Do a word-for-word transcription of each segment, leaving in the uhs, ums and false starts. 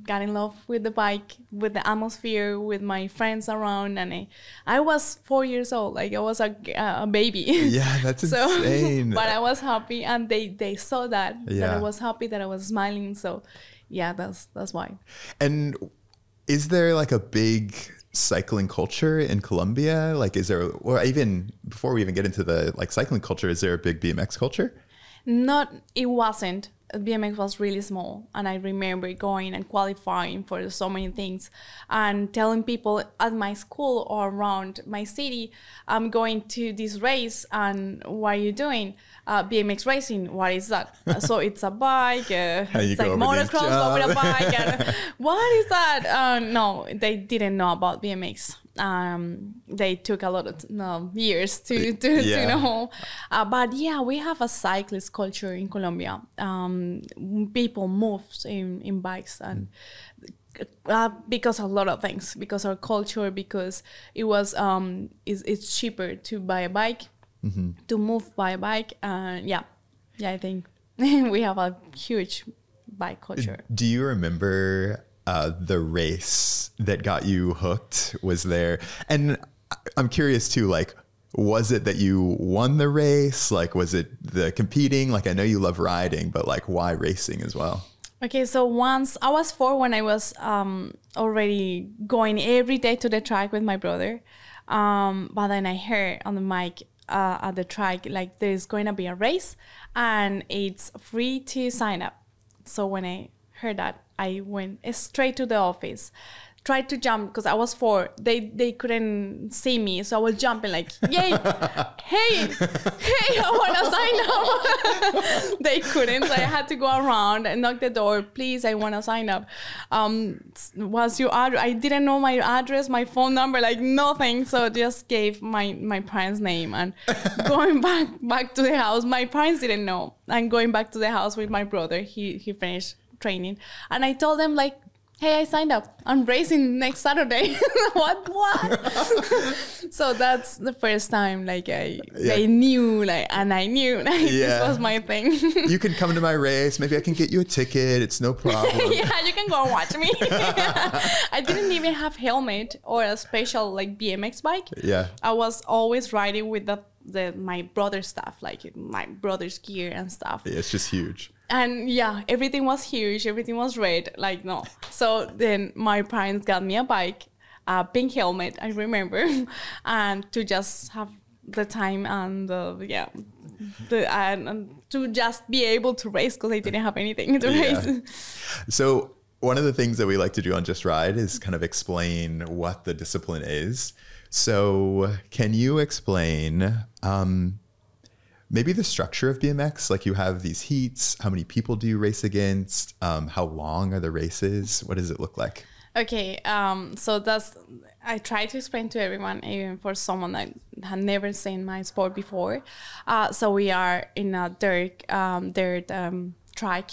got in love with the bike, with the atmosphere, with my friends around, and I, I was four years old, like I was a, a baby. Yeah, that's so, insane. But I was happy, and they, they saw that, yeah. that I was happy, that I was smiling. So yeah, that's that's why. And is there like a big cycling culture in Colombia? Like, is there, or even before we even get into the like cycling culture, is there a big B M X culture? Not, it wasn't. B M X was really small, and I remember going and qualifying for so many things and telling people at my school or around my city, I'm going to this race, and what are you doing? Uh, B M X racing, what is that? So it's a bike, uh, it's like motocross but with a bike. And, what is that? Uh, no, they didn't know about B M X. Um, they took a lot of no, years to, to, yeah. to know. Uh, but yeah, we have a cyclist culture in Colombia. Um, people move in, in bikes and uh, because a lot of things, because our culture, because it was um, it's, it's cheaper to buy a bike, mm-hmm. to move by a bike. Uh, yeah, yeah, I think we have a huge bike culture. Do you remember Uh, the race that got you hooked? Was there, and I'm curious too, like, was it that you won the race? Like, was it the competing? Like, I know you love riding, but like, why racing as well? Okay, so once I was four when I was um, already going every day to the track with my brother. Um, but then I heard on the mic uh, at the track, like, there's going to be a race and it's free to sign up. So when I heard that, I went straight to the office, tried to jump because I was four. They they couldn't see me, so I was jumping like, yay, hey, hey, I want to sign up. They couldn't, so I had to go around and knock the door. Please, I want to sign up. Um, what's your address? I didn't know my address, my phone number, like nothing. So just gave my, my parents' name and going back back to the house. My parents didn't know. And going back to the house with my brother, he he finished training, and I told them like, hey, I signed up. I'm racing next Saturday. what, what? So that's the first time, like, I, yeah. they knew, like, and I knew, like, yeah. this was my thing. You can come to my race. Maybe I can get you a ticket. It's no problem. Yeah, you can go and watch me. I didn't even have helmet or a special, like, B M X bike. Yeah. I was always riding with the, the my brother's stuff, like, my brother's gear and stuff. Yeah, it's just huge. And yeah, everything was huge. Everything was red. Like, no. So then my parents got me a bike, a pink helmet, I remember, and to just have the time and uh, yeah, the and, and to just be able to race because I didn't have anything to yeah. race. So one of the things that we like to do on Just Ride is kind of explain what the discipline is. So can you explain um, maybe the structure of B M X? Like, you have these heats. How many people do you race against? Um, how long are the races? What does it look like? Okay, um, so that's, I try to explain to everyone, even for someone that had never seen my sport before. Uh, so we are in a dirt, um, dirt um, track.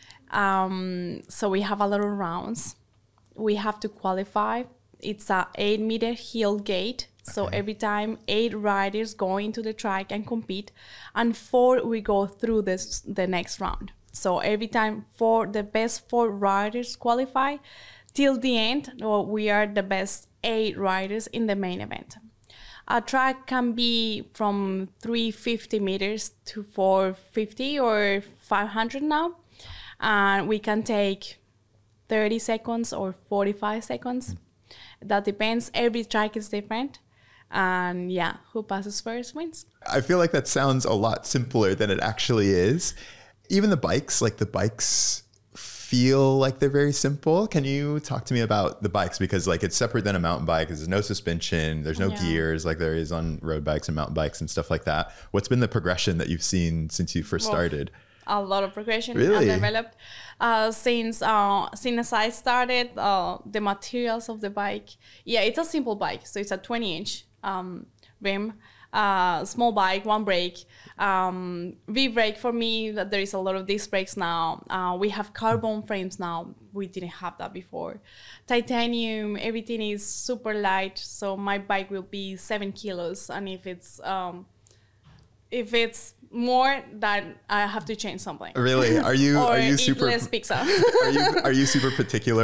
Um, so we have a lot of rounds. We have to qualify. It's a eight meter hill gate. So okay. every time eight riders go into the track and compete, and four we go through this the next round. So every time four the best four riders qualify, till the end, well, we are the best eight riders in the main event. A track can be from three hundred fifty meters to four hundred fifty or five hundred now, and we can take thirty seconds or forty-five seconds. That depends. Every track is different. And yeah, who passes first wins. I feel like that sounds a lot simpler than it actually is. Even the bikes, like the bikes feel like they're very simple. Can you talk to me about the bikes? Because like it's separate than a mountain bike. There's no suspension. There's no yeah. gears like there is on road bikes and mountain bikes and stuff like that. What's been the progression that you've seen since you first well, started? A lot of progression really? I've developed uh, since uh, since I started. Uh, the materials of the bike, yeah, it's a simple bike. So it's a twenty inch um, rim, uh, small bike, one brake. Um, V-brake for me, that there is a lot of disc brakes now. Uh, we have carbon frames now. We didn't have that before. Titanium, everything is super light. So my bike will be seven kilos, and if it's um, if it's more, that I have to change something. Really? Are you or are you eat super less pizza? are you are you super particular